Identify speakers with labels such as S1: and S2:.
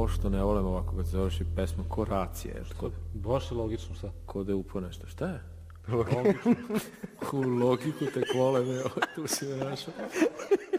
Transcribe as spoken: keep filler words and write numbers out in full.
S1: pošto ne volim ovako kad se završi pesma, ko racija.
S2: Baš je logično, šta?
S1: Ko da je upo nešto, šta je?
S2: Logično.
S1: U logiku tek volim, evo, tu si me našao.